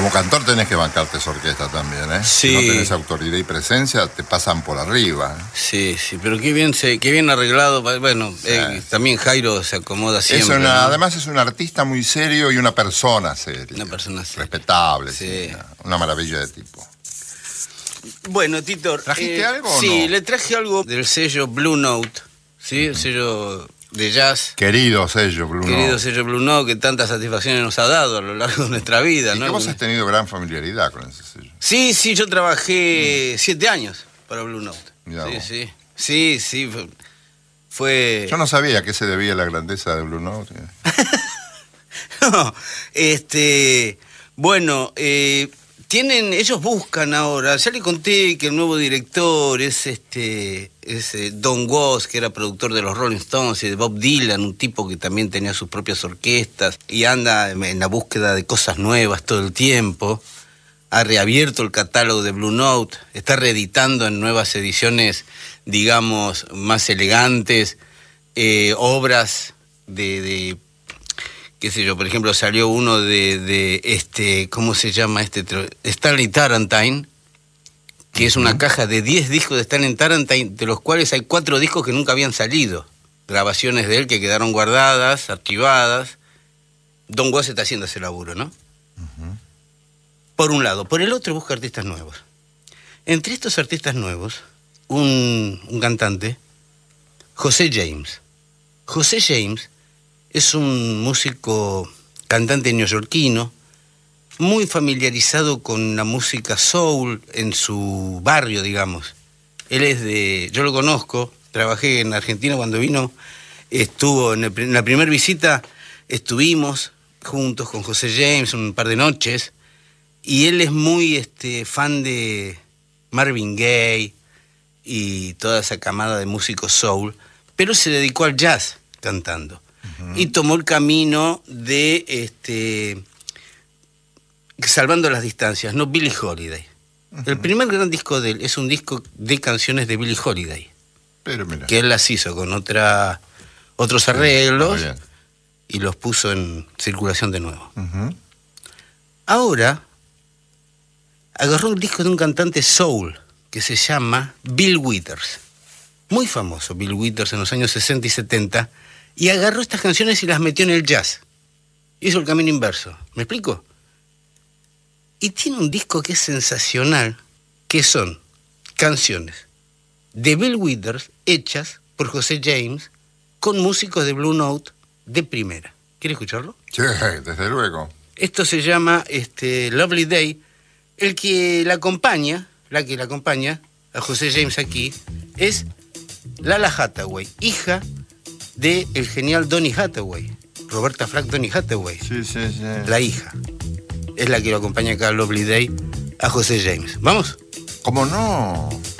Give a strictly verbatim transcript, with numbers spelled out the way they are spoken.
Como cantor tenés que bancarte esa orquesta también, ¿eh? Sí. Si no tenés autoridad y presencia, te pasan por arriba, ¿eh? Sí, sí, pero qué bien, se, qué bien arreglado. Bueno, Sí. eh, también Jairo se acomoda Es siempre. una, ¿no? Además es un artista muy serio y una persona seria. Una persona seria. Respetable, Sí. sí, una, una maravilla de tipo. Bueno, Tito. ¿Trajiste eh, algo o Sí, no? le traje algo del sello Blue Note, ¿sí? El sello de jazz. Querido sello, Blue Querido Note. sello Blue Note, que tantas satisfacciones nos ha dado a lo largo de nuestra vida, Y ¿no? que vos has tenido gran familiaridad con ese sello. Sí, sí, yo trabajé siete años para Blue Note. Mirá Sí, vos. sí. Sí, sí. Fue. fue... Yo no sabía a qué se debía la grandeza de Blue Note. No, este, bueno, eh, tienen, ellos buscan ahora, ya le conté que el nuevo director es este, es eh, Don Was, que era productor de los Rolling Stones y de Bob Dylan, un tipo que también tenía sus propias orquestas y anda en la búsqueda de cosas nuevas todo el tiempo. Ha reabierto el catálogo de Blue Note, está reeditando en nuevas ediciones, digamos, más elegantes, eh, obras de, de qué sé yo, por ejemplo, salió uno de, de este, ¿cómo se llama este? Stanley Tarantine, que es una caja de diez discos de Stanley Tarantine, de los cuales hay cuatro discos que nunca habían salido. Grabaciones de él que quedaron guardadas, archivadas. Don Was está haciendo ese laburo, ¿no? Uh-huh. Por un lado. Por el otro busca artistas nuevos. Entre estos artistas nuevos, un, un cantante, José James. José James es un músico, cantante neoyorquino, muy familiarizado con la música soul en su barrio, digamos. Él es de... Yo lo conozco, trabajé en Argentina cuando vino, estuvo en, el, en la primera visita, estuvimos juntos con José James un par de noches, y él es muy este, fan de Marvin Gaye y toda esa camada de músicos soul, pero se dedicó al jazz cantando. Uh-huh. Y tomó el camino de, este, salvando las distancias, no Billie Holiday. Uh-huh. El primer gran disco de él es un disco de canciones de Billie Holiday. Pero mira. Que él las hizo con otra, otros arreglos sí, y los puso en circulación de nuevo. Uh-huh. Ahora agarró un disco de un cantante soul que se llama Bill Withers. Muy famoso Bill Withers en los años sesenta y setenta. Y agarró estas canciones y las metió en el jazz. Hizo el camino inverso. ¿Me explico? Y tiene un disco que es sensacional, que son canciones de Bill Withers hechas por José James con músicos de Blue Note de primera. ¿Quiere escucharlo? Sí, desde luego. Esto se llama este, Lovely Day. El que la acompaña, la que la acompaña a José James aquí, es Lala Hathaway, hija de el genial Donny Hathaway, Roberta Flack Donny Hathaway. Sí, sí, sí. La hija. Es la que lo acompaña acá a Lovely Day a José James. ¿Vamos? ¿Cómo no?